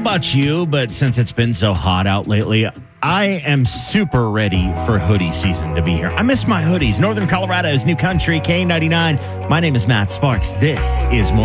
about you, but since it's been so hot out lately, I am super ready for hoodie season to be here. I miss my hoodies. Northern Colorado is New Country, K99. My name is Matt Sparks. This is more.